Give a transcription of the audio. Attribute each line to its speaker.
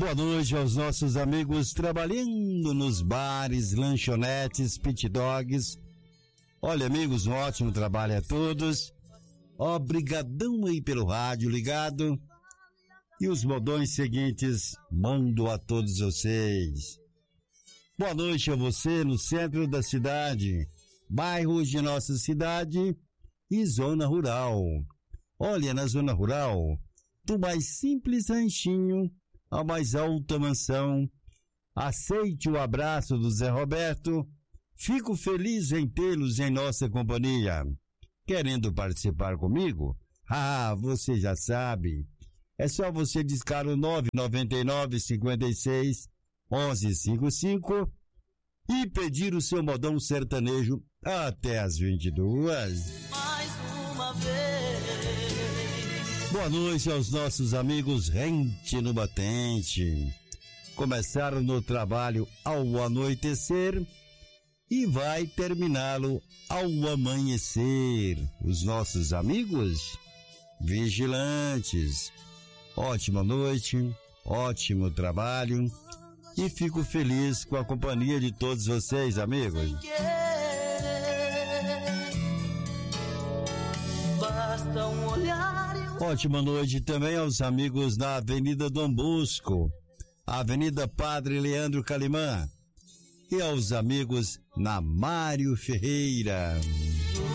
Speaker 1: Boa noite aos nossos amigos trabalhando nos bares, lanchonetes, pit dogs. Olha, amigos, um ótimo trabalho a todos. Obrigadão aí pelo rádio ligado. E os modões seguintes mando a todos vocês. Boa noite a você no centro da cidade, bairros de nossa cidade e zona rural. Olha, na zona rural, do mais simples ranchinho à mais alta mansão, aceite o abraço do Zé Roberto. Fico feliz em tê-los em nossa companhia. Querendo participar comigo? Você já sabe. É só você discar o 999-56-1155 e pedir o seu modão sertanejo até as 22.
Speaker 2: Mais uma vez.
Speaker 1: Boa noite aos nossos amigos rente no batente. Começaram no trabalho ao anoitecer e vai terminá-lo ao amanhecer. Os nossos amigos vigilantes. Ótima noite, ótimo trabalho e fico feliz com a companhia de todos vocês, amigos.
Speaker 2: Basta um olhar e
Speaker 1: Ótima noite também aos amigos na Avenida Dom Bosco, Avenida Padre Leandro Calimã e aos amigos na Mário Ferreira.